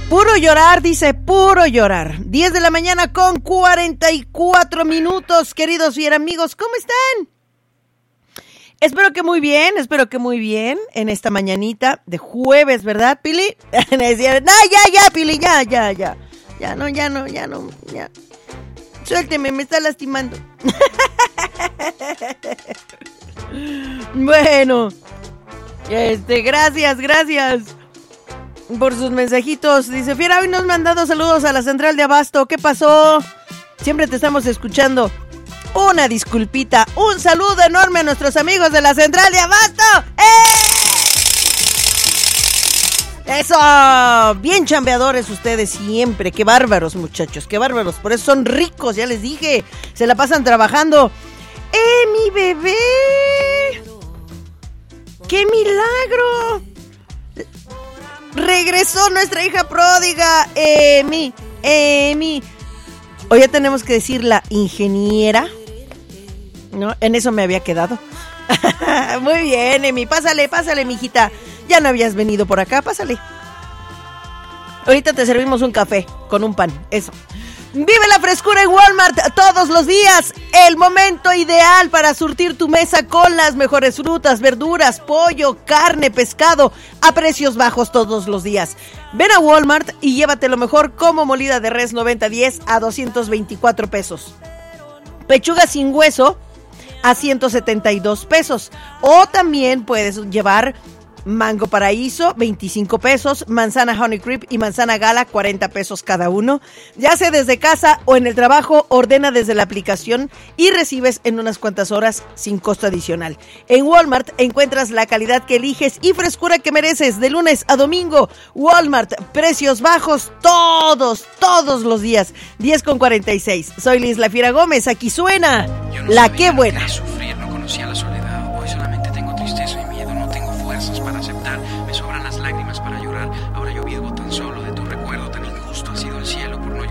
Puro llorar, dice, puro llorar. 10 de la mañana con 44 minutos, queridos y amigos, ¿cómo están? Espero que muy bien, en esta mañanita de jueves, ¿verdad, Pili? No, ya, Pili, ya. Ya no. Suélteme, me está lastimando. Bueno, gracias por sus mensajitos. Dice, Fiera, hoy nos han mandado saludos a la central de Abasto. ¿Qué pasó? Siempre te estamos escuchando. Una disculpita, un saludo enorme a nuestros amigos de la central de Abasto. Eso, bien chambeadores ustedes siempre. Qué bárbaros, muchachos, qué bárbaros. Por eso son ricos, ya les dije. Se la pasan trabajando. Mi bebé. ¡Qué milagro! Regresó nuestra hija pródiga, Emi. Hoy ya tenemos que decir la ingeniera, ¿no? En eso me había quedado. Muy bien, Emi, pásale, mijita. Ya no habías venido por acá, pásale. Ahorita te servimos un café con un pan, eso. Vive la frescura en Walmart todos los días. El momento ideal para surtir tu mesa con las mejores frutas, verduras, pollo, carne, pescado a precios bajos todos los días. Ven a Walmart y llévate lo mejor como molida de res 90-10 a 224 pesos. Pechuga sin hueso a 172 pesos. O también puedes llevar mango paraíso, 25 pesos, manzana honey creep y manzana gala, 40 pesos cada uno. Ya sea desde casa o en el trabajo, ordena desde la aplicación y recibes en unas cuantas horas sin costo adicional. En Walmart encuentras la calidad que eliges y frescura que mereces de lunes a domingo. Walmart, precios bajos todos los días. 10:46. Soy Liz La Fiera Gómez, aquí suena La Qué Buena. Sufrir, no conocía la soledad. Hoy solamente tengo tristeza y miedo, no tengo fuerzas para aceptar, me sobran las lágrimas para llorar. Ahora yo vivo tan solo de tu recuerdo, tan injusto ha sido el cielo por no